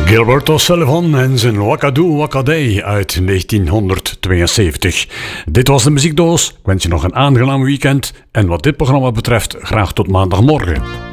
Gilbert O'Sullivan en zijn Wakadoo Wakaday uit 1972. Dit was de muziekdoos. Ik wens je nog een aangenaam weekend. En wat dit programma betreft, graag tot maandagmorgen.